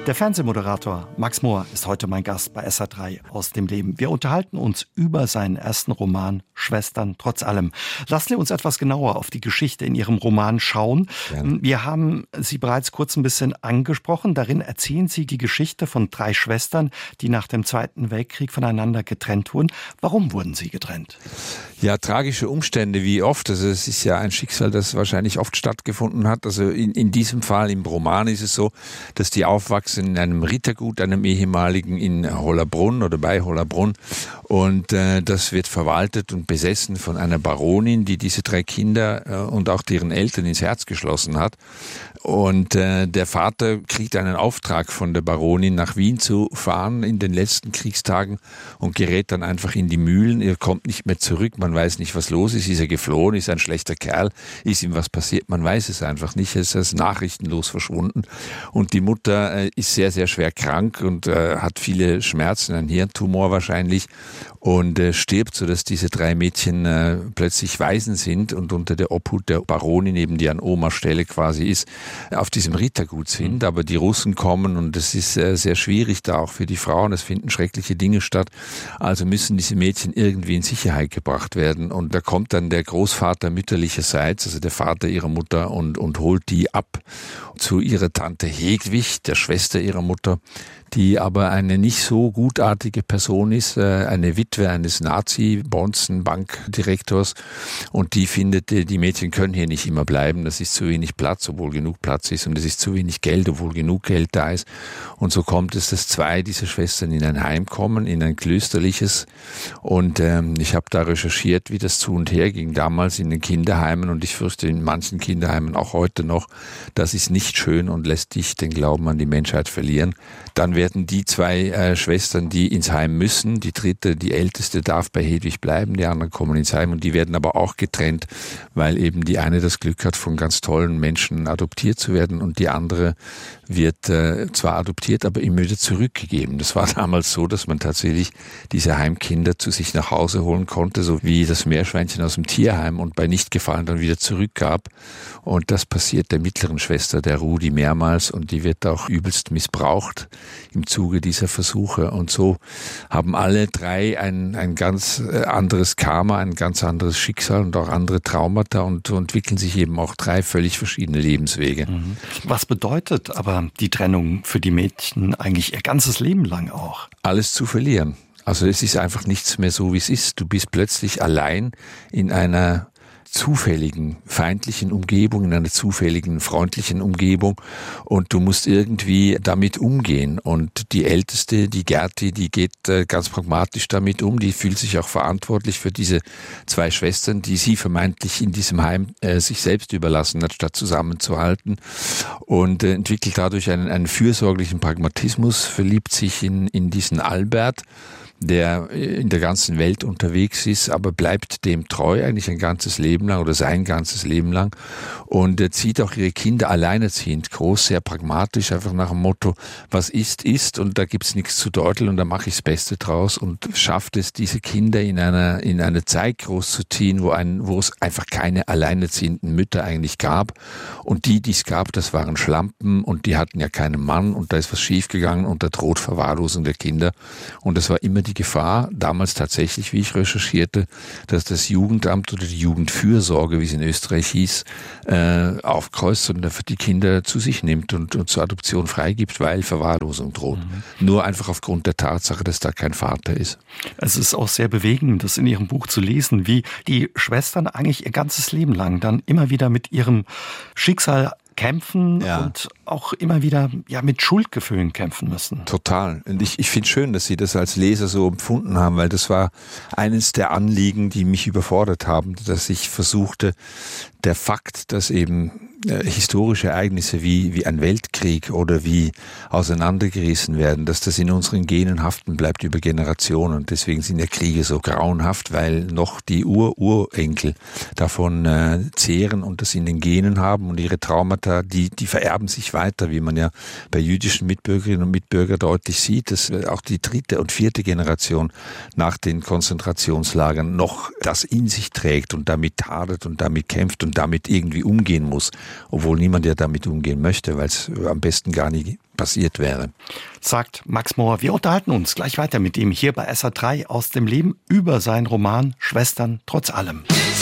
Der Fernsehmoderator Max Mohr ist heute mein Gast bei SA3 aus dem Leben. Wir unterhalten uns über seinen ersten Roman Schwestern trotz allem. Lassen Sie uns etwas genauer auf die Geschichte in Ihrem Roman schauen. Gerne. Wir haben Sie bereits kurz ein bisschen angesprochen. Darin erzählen Sie die Geschichte von 3 Schwestern, die nach dem Zweiten Weltkrieg voneinander getrennt wurden. Warum wurden sie getrennt? Ja, tragische Umstände, wie oft. Also es ist ja ein Schicksal, das wahrscheinlich oft stattgefunden hat. Also in diesem Fall, im Roman ist es so, dass die aufwachsen in einem Rittergut, einem ehemaligen in Hollabrunn oder bei Hollabrunn. Und das wird verwaltet und besessen von einer Baronin, die diese 3 Kinder und auch deren Eltern ins Herz geschlossen hat. Und der Vater kriegt einen Auftrag von der Baronin, nach Wien zu fahren in den letzten Kriegstagen und gerät dann einfach in die Mühlen. Er kommt nicht mehr zurück, man weiß nicht, was los ist. Ist er geflohen, ist er ein schlechter Kerl, ist ihm was passiert? Man weiß es einfach nicht. Er ist nachrichtenlos verschwunden. Und die Mutter ist sehr, sehr schwer krank und hat viele Schmerzen, einen Hirntumor wahrscheinlich, und stirbt, sodass diese 3 Mädchen plötzlich Waisen sind und unter der Obhut der Baronin, eben die an Omas Stelle quasi ist, auf diesem Rittergut sind. Aber die Russen kommen und es ist sehr schwierig da auch für die Frauen. Es finden schreckliche Dinge statt. Also müssen diese Mädchen irgendwie in Sicherheit gebracht werden. Und da kommt dann der Großvater mütterlicherseits, also der Vater ihrer Mutter, und holt die ab zu ihrer Tante Hedwig, der Schwester ihrer Mutter, die aber eine nicht so gutartige Person ist, eine Witwe eines Nazi-Bonzen-Bankdirektors, und die findet, die Mädchen können hier nicht immer bleiben, das ist zu wenig Platz, obwohl genug Platz ist, und es ist zu wenig Geld, obwohl genug Geld da ist. Und so kommt es, dass 2 dieser Schwestern in ein Heim kommen, in ein klösterliches, und ich habe da recherchiert, wie das zu und her ging damals in den Kinderheimen, und ich fürchte in manchen Kinderheimen auch heute noch. Das ist nicht schön und lässt dich den Glauben an die Menschheit verlieren. Dann werden die 2 Schwestern, die ins Heim müssen, die dritte, die älteste, darf bei Hedwig bleiben, die anderen kommen ins Heim, und die werden aber auch getrennt, weil eben die eine das Glück hat, von ganz tollen Menschen adoptiert zu werden, und die andere wird zwar adoptiert, aber immer wieder zurückgegeben. Das war damals so, dass man tatsächlich diese Heimkinder zu sich nach Hause holen konnte, so wie das Meerschweinchen aus dem Tierheim, und bei Nichtgefallen dann wieder zurückgab. Und das passiert der mittleren Schwester, der Rudi, mehrmals, und die wird auch übelst missbraucht im Zuge dieser Versuche. Und so haben alle 3 ein ganz anderes Karma, ein ganz anderes Schicksal und auch andere Traumata, und entwickeln sich eben auch 3 völlig verschiedene Lebenswege. Was bedeutet aber die Trennung für die Mädchen eigentlich ihr ganzes Leben lang auch? Alles zu verlieren. Also es ist einfach nichts mehr so, wie es ist. Du bist plötzlich allein in einer zufälligen, feindlichen Umgebung, in einer zufälligen, freundlichen Umgebung, und du musst irgendwie damit umgehen. Und die Älteste, die Gerti, die geht ganz pragmatisch damit um, die fühlt sich auch verantwortlich für diese 2 Schwestern, die sie vermeintlich in diesem Heim sich selbst überlassen hat, statt zusammenzuhalten, und entwickelt dadurch einen fürsorglichen Pragmatismus, verliebt sich in diesen Albert, der in der ganzen Welt unterwegs ist, aber bleibt dem treu eigentlich ein ganzes Leben lang oder sein ganzes Leben lang, und zieht auch ihre Kinder alleinerziehend groß, sehr pragmatisch, einfach nach dem Motto, was ist, und da gibt's nichts zu deuteln, und da mache ich das Beste draus, und schafft es, diese Kinder in einer Zeit großzuziehen, wo es einfach keine alleinerziehenden Mütter eigentlich gab, und die es gab, das waren Schlampen, und die hatten ja keinen Mann, und da ist was schiefgegangen, und da droht Verwahrlosung der Kinder, und das war immer die Gefahr, damals tatsächlich, wie ich recherchierte, dass das Jugendamt oder die Jugendfürsorge, wie es in Österreich hieß, aufkreuzt und dafür die Kinder zu sich nimmt und zur Adoption freigibt, weil Verwahrlosung droht. Nur einfach aufgrund der Tatsache, dass da kein Vater ist. Es ist auch sehr bewegend, das in Ihrem Buch zu lesen, wie die Schwestern eigentlich ihr ganzes Leben lang dann immer wieder mit ihrem Schicksal kämpfen, ja, und auch immer wieder mit Schuldgefühlen kämpfen müssen. Total. Und ich finde es schön, dass Sie das als Leser so empfunden haben, weil das war eines der Anliegen, die mich überfordert haben, dass ich versuchte, der Fakt, dass eben historische Ereignisse wie ein Weltkrieg oder wie auseinandergerissen werden, dass das in unseren Genen haften bleibt über Generationen. Deswegen sind ja Kriege so grauenhaft, weil noch die Urenkel davon zehren und das in den Genen haben, und ihre Traumata, die vererben sich weiter, wie man ja bei jüdischen Mitbürgerinnen und Mitbürgern deutlich sieht, dass auch die 3. und 4. Generation nach den Konzentrationslagern noch das in sich trägt und damit hadert und damit kämpft und damit irgendwie umgehen muss, obwohl niemand ja damit umgehen möchte, weil es am besten gar nicht passiert wäre. Sagt Max Mohr. Wir unterhalten uns gleich weiter mit ihm hier bei SR3 aus dem Leben über seinen Roman Schwestern trotz allem.